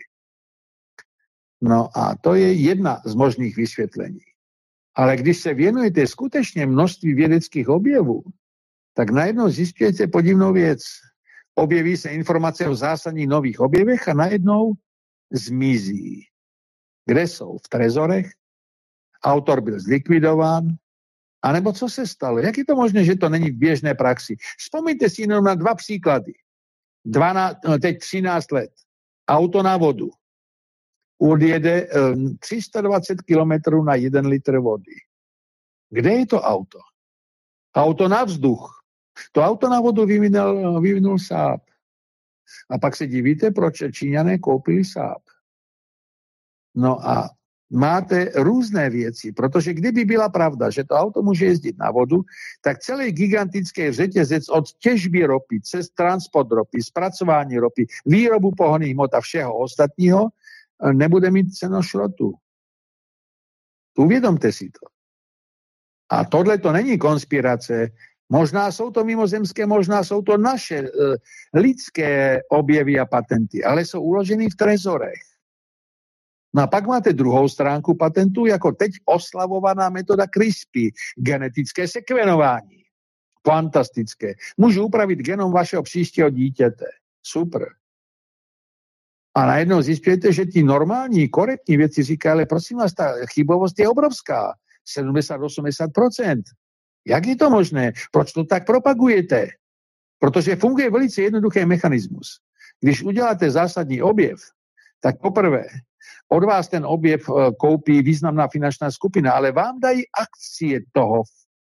No a to je jedna z možných vysvětlení. Ale když se věnujete skutečně množství vědeckých objevů, tak najednou zjistíte podivnou věc. Objeví se informace o zásadních nových objevech a najednou zmizí. Kde jsou? V trezorech? Autor byl zlikvidován? A nebo co se stalo? Jak je to možné, že to není v běžné praxi? Vzpomeňte si jenom na dva příklady. dvanáct, teď třináct let. Auto na vodu. Odjede tři sta dvacet kilometrů na jeden litr vody. Kde je to auto? Auto na vzduch. To auto na vodu vyvinul, vyvinul Saab. A pak se divíte, proč Číňané koupili Saab. No a máte různé věci, protože kdyby byla pravda, že to auto může jezdit na vodu, tak celý gigantický řetězec od těžby ropy, cez transport ropy, zpracování ropy, výrobu pohonných hmot a všeho ostatního nebude mít cenu šrotu. Uvědomte si to. A tohle to není konspirace. Možná jsou to mimozemské, možná jsou to naše uh, lidské objevy a patenty, ale jsou uloženy v trezorech. No a pak máte druhou stránku patentů, jako teď oslavovaná metoda CRISPR, genetické sekvenování. Fantastické. Můžu upravit genom vašeho příštího dítěte. Super. A najednou zjistíte, že ti normální, korektní věci říkají, ale prosím vás, ta chybovost je obrovská. sedmdesát až osmdesát procent. Jak je to možné? Proč to tak propagujete? Protože funguje velice jednoduchý mechanismus. Když uděláte zásadní objev, tak poprvé od vás ten objev koupí významná finančná skupina, ale vám dají akcie toho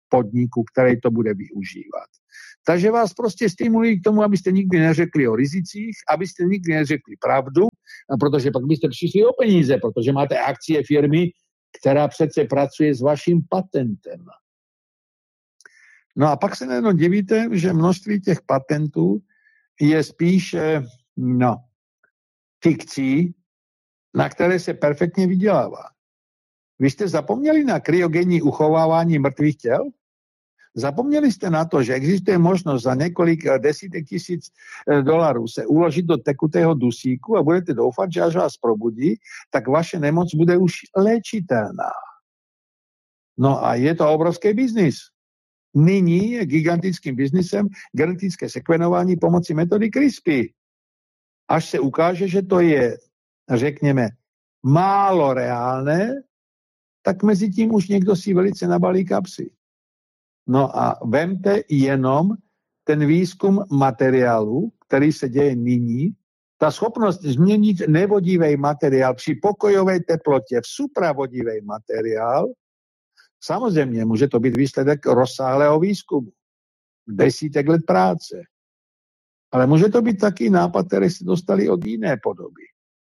podniku, který to bude využívat. Takže vás prostě stimulují k tomu, abyste nikdy neřekli o rizicích, abyste nikdy neřekli pravdu, protože pak byste přišli o peníze, protože máte akcie firmy, která přece pracuje s vaším patentem. No a pak se najednou divíte, že množství těch patentů je spíše no, fikcí, na které se perfektně vydělává. Vy jste zapomněli na kryogenní uchovávání mrtvých těl? Zapomněli jste na to, že existuje možnost za několik desítek tisíc dolarů se uložit do tekutého dusíku a budete doufat, že až vás probudí, tak vaše nemoc bude už léčitelná. No a je to obrovský biznis. Nyní je gigantickým biznisem genetické sekvenování pomocí metody CRISPR. Až se ukáže, že to je, řekněme, málo reálné, tak mezi tím už někdo si velice nabalí kapsy. No a vemte jenom ten výzkum materiálu, který se děje nyní, ta schopnost změnit nevodivý materiál při pokojové teplotě v supravodivý materiál, samozřejmě může to být výsledek rozsáhlého výzkumu, desítek let práce. Ale může to být taky nápad, který se dostali od jiné podoby.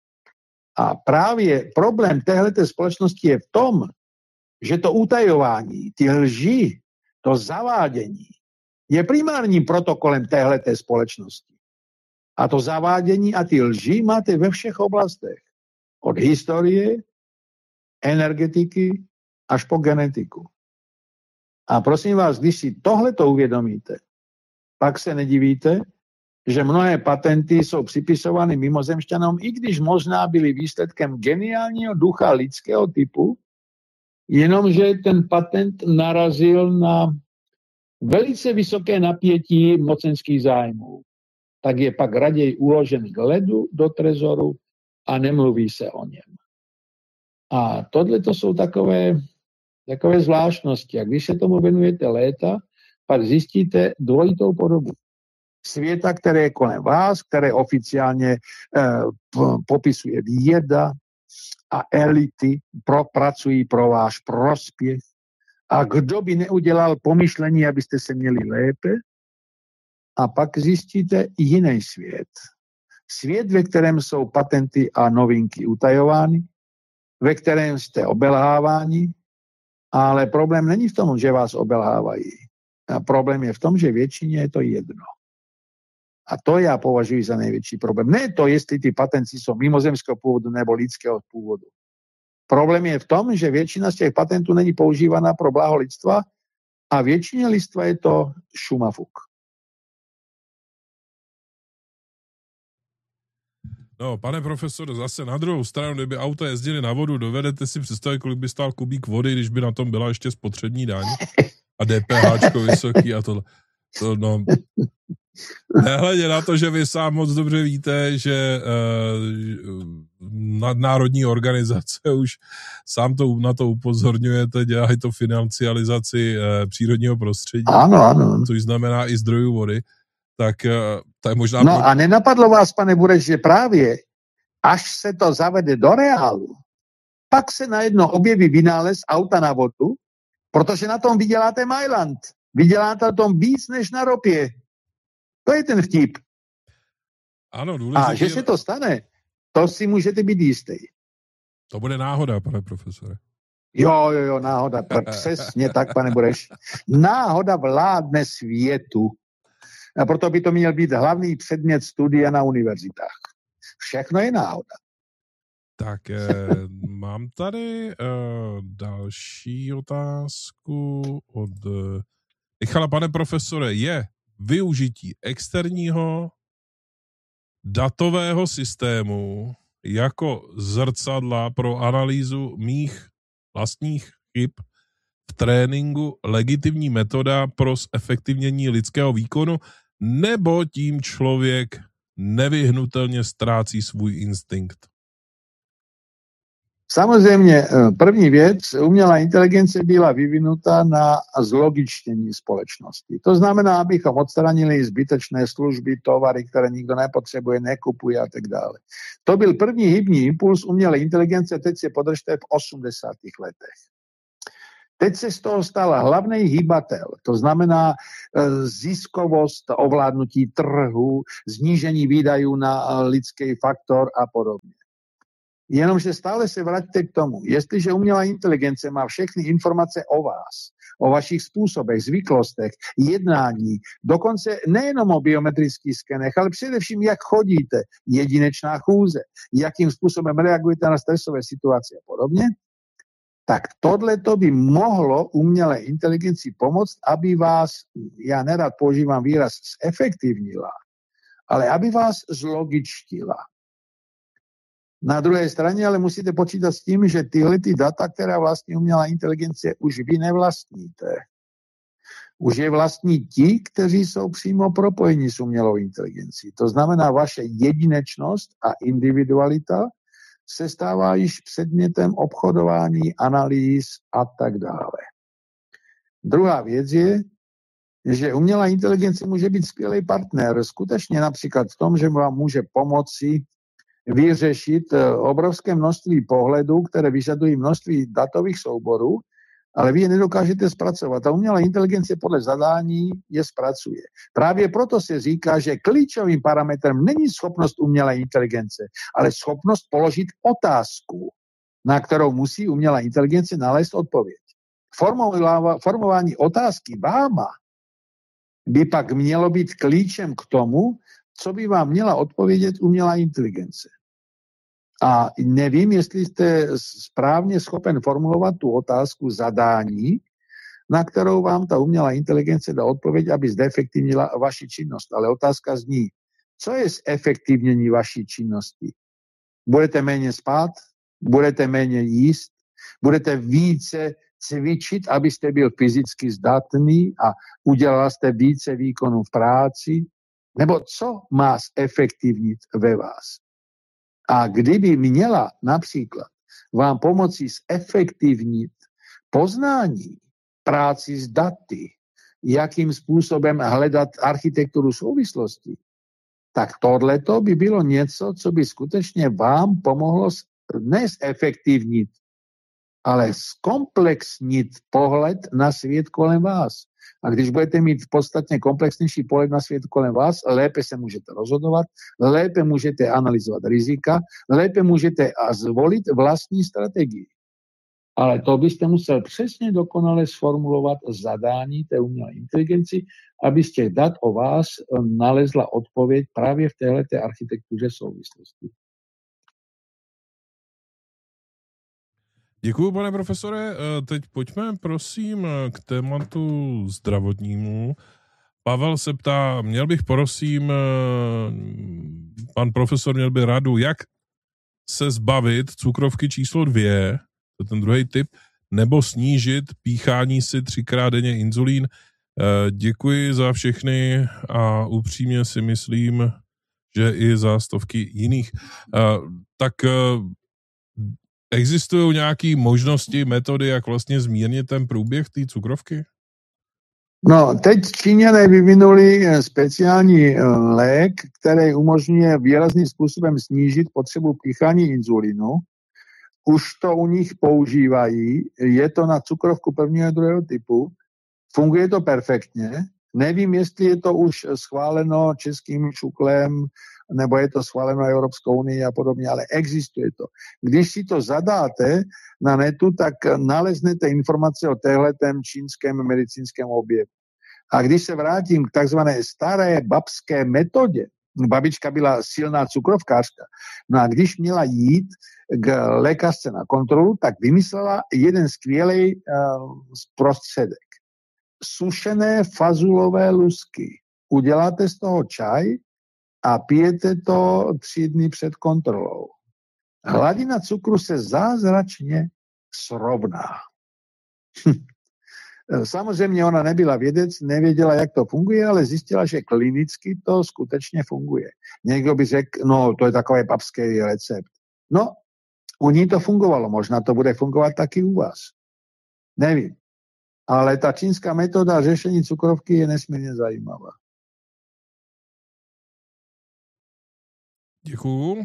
A právě problém téhleté společnosti je v tom, že to utajování, ty lži, to zavádění je primárním protokolem téhleté společnosti. A to zavádění a ty lži máte ve všech oblastech. Od historie, energetiky až po genetiku. A prosím vás, když si tohleto uvědomíte, pak se nedivíte, že mnohé patenty jsou připisovány mimozemšťanům, i když možná byly výsledkem geniálního ducha lidského typu, jenomže ten patent narazil na velice vysoké napětí mocenských zájmů. Tak je pak raději uložen k ledu do trezoru a nemluví se o něm. A tohle to jsou takové, takové zvláštnosti. A když se tomu věnujete léta, pak zjistíte dvojitou podobu světa, které je kolem vás, které oficiálně eh, popisuje věda a elity, pro, pracují pro váš prospěch. A kdo by neudělal pomyšlení, abyste se měli lépe? A pak zjistíte jiný svět. Svět, ve kterém jsou patenty a novinky utajovány, ve kterém jste obelháváni, ale problém není v tom, že vás obelhávají. A problém je v tom, že většině je to jedno. A to já považuji za největší problém. Ne to, jestli ty patenty jsou mimozemského původu nebo lidského původu. Problém je v tom, že většina z těch patentů není používaná pro blaho lidstva a většině lidstva je to šumafuk. No, pane profesor, zase na druhou stranu, kdyby auta jezdili na vodu, dovedete si představit, kolik by stál kubík vody, když by na tom byla ještě spotřební daň a DPHčko vysoký a tohle. To, no, nehledě na to, že vy sám moc dobře víte, že uh, nadnárodní organizace už sám to, na to upozorňujete, dělají to financializaci uh, přírodního prostředí, ano, ano. což znamená i zdrojů vody, tak uh, to je možná... No pro... a nenapadlo vás, pane Bureš, že právě až se to zavede do reálu, pak se najednou objeví vynález auta na vodu, protože na tom vyděláte Mailand. Vyděláte na tom víc než na ropě. To je ten vtip. Ano, důležitý. A že se to stane, to si můžete být jistý. To bude náhoda, pane profesore. Jo, jo, jo, náhoda. Přesně tak, pane Bureš. Náhoda vládne světu. A proto by to měl být hlavní předmět studia na univerzitách. Všechno je náhoda. Tak eh, mám tady eh, další otázku od eh, Michala. Pane profesore, je využití externího datového systému jako zrcadla pro analýzu mých vlastních chyb v tréninku legitimní metoda pro zefektivnění lidského výkonu, nebo tím člověk nevyhnutelně ztrácí svůj instinkt? Samozřejmě první věc, umělá inteligence byla vyvinuta na zlogičtění společnosti. To znamená, abychom odstranili zbytečné služby, tovary, které nikdo nepotřebuje, nekupuje a tak dále. To byl první hybný impuls umělé inteligence, teď se podržte v osmdesátých letech. Teď se z toho stal hlavný hýbatel, to znamená ziskovost, ovládnutí trhu, znížení výdajů na lidský faktor a podobně. Jenomže stále se vraťte k tomu, jestliže umělá inteligence má všechny informace o vás, o vašich způsobech, zvyklostech, jednání, dokonce nejenom o biometrických skenech, ale především, jak chodíte, jedinečná chůze, jakým způsobem reagujete na stresové situace a podobně, tak tohleto by mohlo umělé inteligenci pomoct, aby vás, já nerad používám výraz zefektivnila, ale aby vás zlogičtila. Na druhé straně ale musíte počítat s tím, že tyhle ty data, která vlastní umělá inteligence, už vy nevlastníte. Už je vlastní ti, kteří jsou přímo propojeni s umělou inteligencí. To znamená, vaše jedinečnost a individualita se stává již předmětem obchodování, analýz a tak dále. Druhá věc je, že umělá inteligence může být skvělý partner, skutečně například v tom, že vám může pomoci vyřešit obrovské množství pohledů, které vyžadují množství datových souborů, ale vy je nedokážete zpracovat. A umělá inteligence podle zadání je zpracuje. Právě proto se říká, že klíčovým parametrem není schopnost umělé inteligence, ale schopnost položit otázku, na kterou musí umělá inteligence nalézt odpověď. Formování otázky váma by pak mělo být klíčem k tomu, co by vám měla odpovědět umělá inteligence. A nevím, jestli jste správně schopen formulovat tu otázku zadání, na kterou vám ta umělá inteligence dá odpověď, aby zefektivnila vaši činnost. Ale otázka zní, co je zefektivnění vaší činnosti? Budete méně spát? Budete méně jíst? Budete více cvičit, abyste byl fyzicky zdatný a udělal jste více výkonů v práci? Nebo co má zefektivnit ve vás? A kdyby měla například vám pomoci zefektivnit poznání, práci s daty, jakým způsobem hledat architekturu souvislosti, tak tohleto by bylo něco, co by skutečně vám pomohlo ne zefektivnit, ale zkomplexnit pohled na svět kolem vás. A když budete mít podstatně komplexnější pohled na svět kolem vás, lépe se můžete rozhodovat, lépe můžete analyzovat rizika, lépe můžete a zvolit vlastní strategii. Ale to byste musel přesně dokonale sformulovat zadání té umělé inteligenci, aby z těch dat o vás nalezla odpověď právě v téhleté architektuře souvislosti. Děkuji, pane profesore. Teď pojďme, prosím, k tématu zdravotnímu. Pavel se ptá, měl bych, prosím, pan profesor měl by radu, jak se zbavit cukrovky číslo dvě, to je ten druhý typ, nebo snížit píchání si třikrát denně inzulín. Děkuji za všechny a upřímně si myslím, že i za stovky jiných. Tak existují nějaké možnosti, metody, jak vlastně zmírnit ten průběh té cukrovky? No, teď Číňané vyvinuli speciální lék, který umožňuje výrazným způsobem snížit potřebu píchání inzulínu. Už to u nich používají, je to na cukrovku prvního a druhého typu, funguje to perfektně. Nevím, jestli je to už schváleno českým šuklem, nebo je to schváleno Evropskou unii a podobně, ale existuje to. Když si to zadáte na netu, tak naleznete informace o téhletem čínském medicínském objevu. A když se vrátím k takzvané staré babské metodě, babička byla silná cukrovkářka, no a když měla jít k lékařce na kontrolu, tak vymyslela jeden skvělý uh, prostředek. Sušené fazulové lusky. Uděláte z toho čaj a pijete to tři dny před kontrolou. Hladina cukru se zázračně srovná. Samozřejmě ona nebyla vědec, nevěděla, jak to funguje, ale zjistila, že klinicky to skutečně funguje. Někdo by řekl, no to je takový babský recept. No, u ní to fungovalo, možná to bude fungovat taky u vás. Nevím. Ale ta čínská metoda řešení cukrovky je nesmírně zajímavá. Děkuju.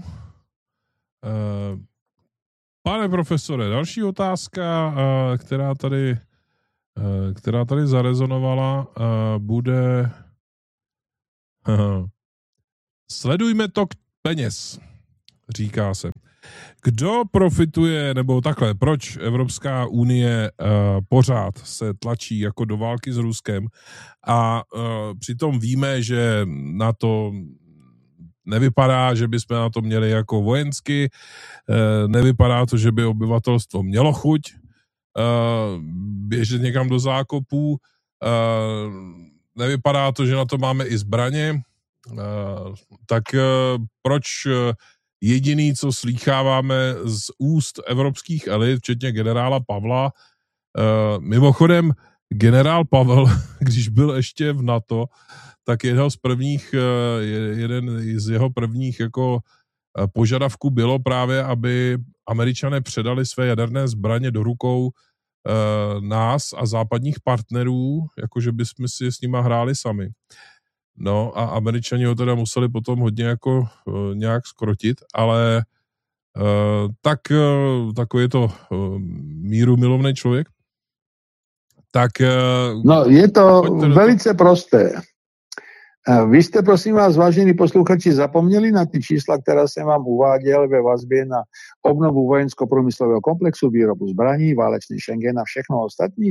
Pane profesore, další otázka, která tady která tady zarezonovala, bude sledujme tok peněz, říká se. Kdo profituje, nebo takhle, proč Evropská unie uh, pořád se tlačí jako do války s Ruskem a uh, přitom víme, že na to nevypadá, že bychom na to měli jako vojensky, uh, nevypadá to, že by obyvatelstvo mělo chuť uh, běžet někam do zákopů, uh, nevypadá to, že na to máme i zbraně, uh, tak uh, proč uh, jediný, co slýcháváme z úst evropských elit, včetně generála Pavla. Uh, mimochodem, generál Pavel, když byl ještě v NATO, tak jeho z prvních, uh, jeden z jeho prvních jako uh, požadavků bylo právě, aby Američané předali své jaderné zbraně do rukou uh, nás a západních partnerů, jakože bychom si s nima hráli sami. No a Američani ho teda museli potom hodně jako uh, nějak skrotit, ale uh, tak uh, takový je to uh, míru milovný člověk. Tak... Uh, no je to velice to... prosté. Uh, vy jste, prosím vás, vážení posluchači, zapomněli na ty čísla, která jsem vám uváděl ve vazbě na obnovu vojensko-průmyslového komplexu, výrobu zbraní, válečný Schengen a všechno ostatní?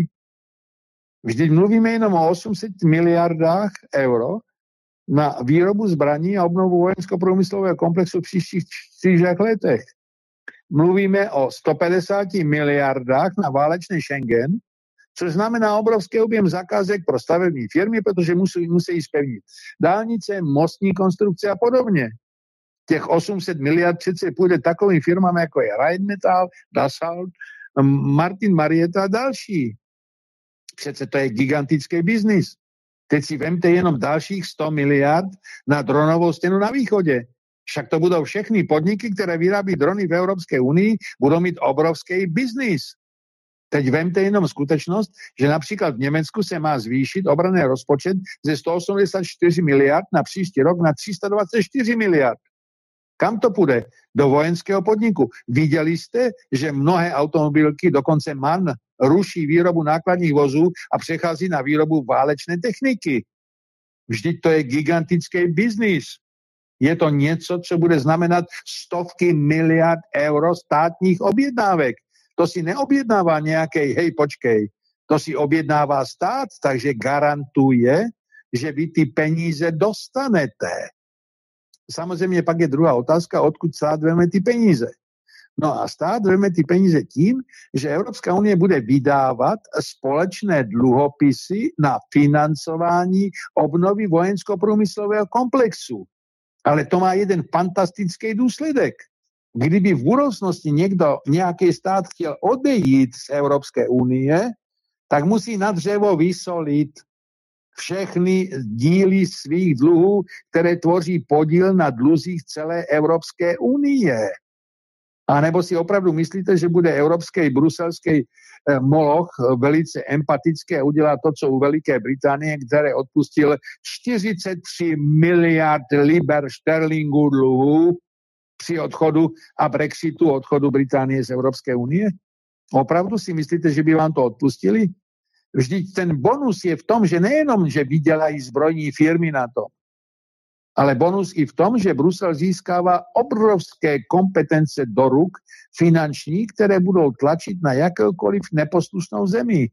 Vždyť mluvíme jenom o osm set miliardách euro na výrobu zbraní a obnovu vojensko-průmyslového komplexu v příštích čtyřech letech. Mluvíme o sto padesát miliardách na válečný Schengen, což znamená obrovský objem zakázek pro stavební firmy, protože musí, musí spevnit dálnice, mostní konstrukce a podobně. Těch osm set miliard přece půjde takovým firmám, jako je Rheinmetall, Dassault, Martin Marietta a další. Přece to je gigantický biznis. Teď si vemte jenom dalších sto miliard na dronovou stěnu na východě. Však to budou všechny podniky, které vyrábí drony v Evropské unii, budou mít obrovský biznis. Teď vemte jenom skutečnost, že například v Německu se má zvýšit obranný rozpočet ze sto osmdesát čtyři miliard na příští rok na tři sta dvacet čtyři miliard. Kam to půjde? Do vojenského podniku. Viděli jste, že mnohé automobilky, dokonce MAN, ruší výrobu nákladních vozů a přechází na výrobu válečné techniky. Vždyť to je gigantický biznis. Je to něco, co bude znamenat stovky miliard euro státních objednávek. To si neobjednává nějaký, hej, počkej, to si objednává stát, takže garantuje, že vy ty peníze dostanete. Samozřejmě pak je druhá otázka, odkud stát veme ty peníze. No a stát veme ty peníze tím, že Evropská unie bude vydávat společné dluhopisy na financování obnovy vojensko-průmyslového komplexu. Ale to má jeden fantastický důsledek. Kdyby v budoucnosti někdo, nějaký stát chtěl odejít z Evropské unie, tak musí na dřevo vysolit všechny díly svých dluhů, které tvoří podíl na dluzích celé Evropské unie. A nebo si opravdu myslíte, že bude evropský, bruselský eh, moloch velice empatický a udělá to, co u Veliké Británie, které odpustil čtyřicet tři miliard liber šterlingů dluhů při odchodu a Brexitu odchodu Británie z Evropské unie? Opravdu si myslíte, že by vám to odpustili? Vždyť ten bonus je v tom, že nejenom, že vydělají zbrojní firmy na to, ale bonus i v tom, že Brusel získává obrovské kompetence do ruk finanční, které budou tlačit na jakoukoliv neposlušnou zemi.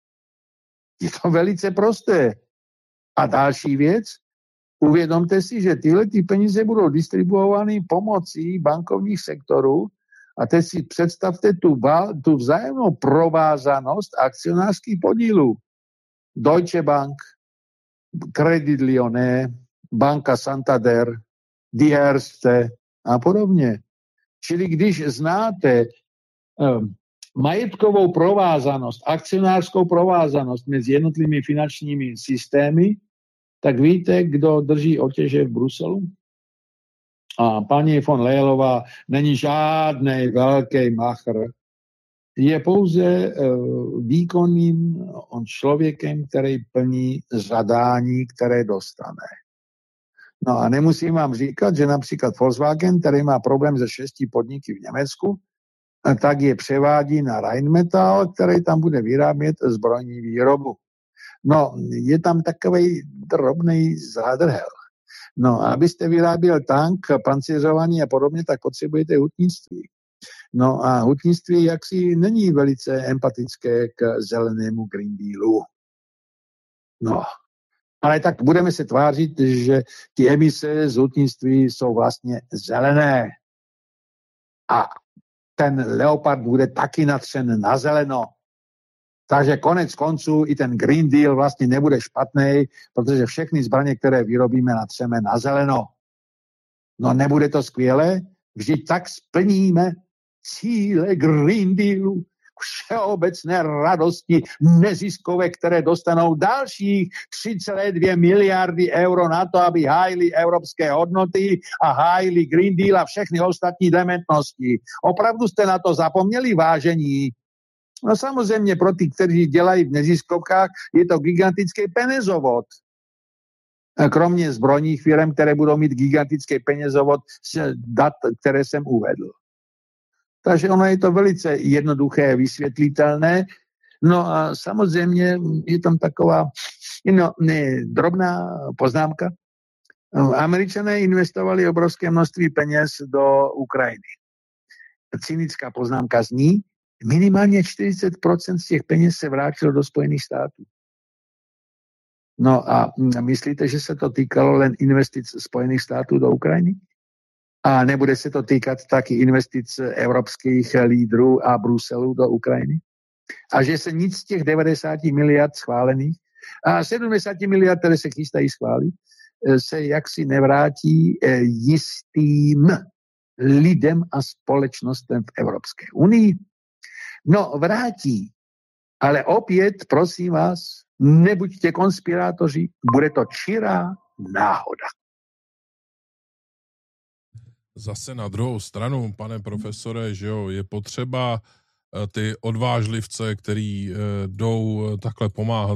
Je to velice prosté. A další věc, uvědomte si, že tyhle ty peníze budou distribuovány pomocí bankovních sektorů a teď si představte tu, tu vzájemnou provázanost akcionářských podílů. Deutsche Bank, Credit Lyonnais, Banka Santander, Die Erste a podobně. Čili když znáte um, majetkovou provázanost, akcionářskou provázanost mezi jednotlivými finančními systémy, tak víte, kdo drží otěže v Bruselu? A paní von Leyelová není žádný velký machr. Je pouze uh, výkonným člověkem, který plní zadání, které dostane. No a nemusím vám říkat, že například Volkswagen, který má problém se šesti podniky v Německu, tak je převádí na Rheinmetall, který tam bude vyrábět zbrojní výrobu. No, je tam takový drobný zádrhel. No, abyste vyráběl tank, pancířovaný a podobně, tak potřebujete hutnictví. No a hutnictví jaksi není velice empatické k zelenému Green Dealu. No, ale tak budeme se tvářit, že ty emise z hutnictví jsou vlastně zelené. A ten Leopard bude taky natřen na zeleno. Takže konec konců i ten Green Deal vlastně nebude špatný, protože všechny zbraně, které vyrobíme, natřeme na zeleno. No nebude to skvělé? Vždyť tak splníme cíle Green Dealu, všeobecné radosti neziskové, které dostanou dalších tři celé dvě miliardy euro na to, aby hájili evropské hodnoty a hájili Green Deal a všechny ostatní dementnosti. Opravdu jste na to zapomněli, vážení? No samozřejmě pro ty, kteří dělají v neziskovkách, je to gigantický penězovod. Kromě zbrojních firm, které budou mít gigantický penězovod z dat, které jsem uvedl. Takže ono je to velice jednoduché, vysvětlitelné. No a samozřejmě je tam taková no, ne, drobná poznámka. Američané investovali obrovské množství peněz do Ukrajiny. Cynická poznámka zní, minimálně čtyřicet procent z těch peněz se vrátilo do Spojených států. No a myslíte, že se to týkalo len investic Spojených států do Ukrajiny? A nebude se to týkat taky investic evropských lídrů a Bruselu do Ukrajiny? A že se nic z těch devadesát miliard schválených a sedmdesát miliard, které se chystají schválit, se jaksi nevrátí jistým lidem a společnostem v Evropské unii? No, vrátí. Ale opět, prosím vás, nebuďte konspirátoři, bude to čirá náhoda. Zase na druhou stranu, pane profesore, že jo, je potřeba ty odvážlivce, který jdou takhle pomáhat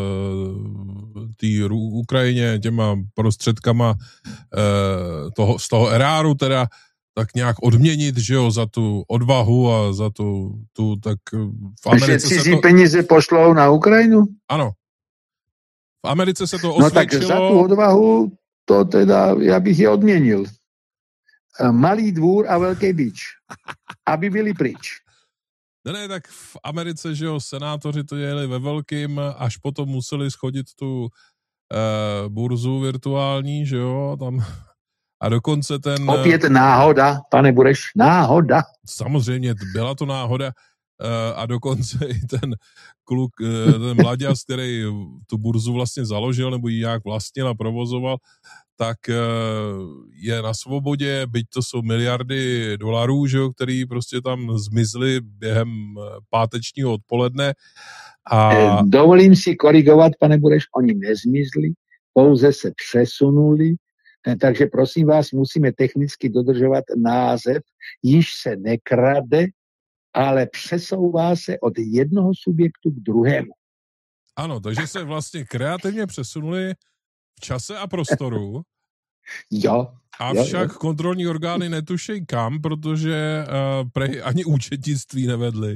té Ukrajině těma prostředkama toho, z toho eráru teda, tak nějak odměnit, že jo, za tu odvahu a za tu, tu tak v Americe že cizí se to... peníze pošlou na Ukrajinu? Ano. V Americe se to osvědčilo. No tak za tu odvahu, to teda, já bych je odměnil. Malý dvůr a velký bič. Aby byli pryč. Ne, ne, tak v Americe, že jo, senátoři to jeli ve velkým, až potom museli schodit tu eh, burzu virtuální, že jo, tam... A dokonce ten... Opět náhoda, pane Bureš, náhoda. Samozřejmě, byla to náhoda. A dokonce i ten kluk, ten mladěz, který tu burzu vlastně založil, nebo ji nějak vlastnil a provozoval, tak je na svobodě, byť to jsou miliardy dolarů, že jo, který prostě tam zmizly během pátečního odpoledne. A... Dovolím si korigovat, pane Bureš, oni nezmizli, pouze se přesunuli. Takže prosím vás, musíme technicky dodržovat název, již se nekrade, ale přesouvá se od jednoho subjektu k druhému. Ano, takže se vlastně kreativně přesunuli v čase a prostoru. Jo. Avšak jo, jo. kontrolní orgány netušejí kam, protože uh, prej ani účetnictví nevedli.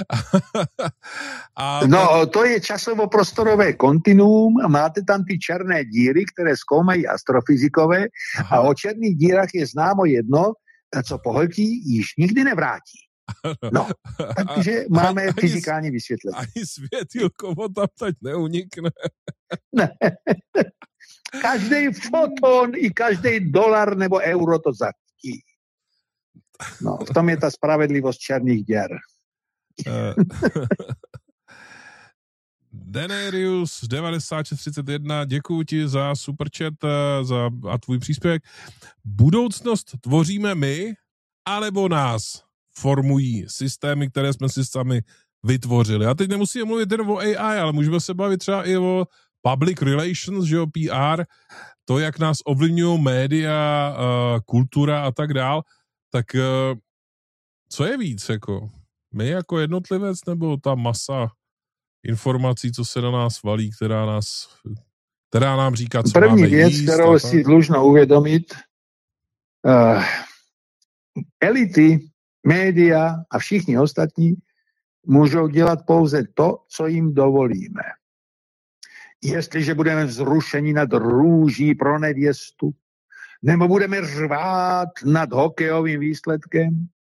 a no, tak... to je časovo-prostorové kontinuum. Máte tam ty černé díry, které zkoumají astrofyzikové. Aha. A o černých dírách je známo jedno, co pohltí, již nikdy nevrátí. No, takže máme ani, fyzikální vysvětlení. Ani světýlko tam teď neunikne. Ne. Každý foton i každý dolar nebo euro to zachytí. No, v tom je ta spravedlivost černých děr. Denerius devadesát šest třicet jedna, děkuji ti za superchat za, a tvůj příspěvek. Budoucnost tvoříme my, alebo nás formují systémy, které jsme si sami vytvořili. A teď nemusíme mluvit jen o A I, ale můžeme se bavit třeba i o public relations, že jo, P R, to, jak nás ovlivňují média, kultura a tak dál. Tak co je víc, jako my jako jednotlivec, nebo ta masa informací, co se na nás valí, která nás, která nám říká, co První máme věc, jíst, kterou si dlužno uvědomit, uh, elity média a všichni ostatní můžou dělat pouze to, co jim dovolíme. Jestliže budeme vzrušeni nad růží pro nevěstu, nebo budeme řvát nad hokejovým výsledkem,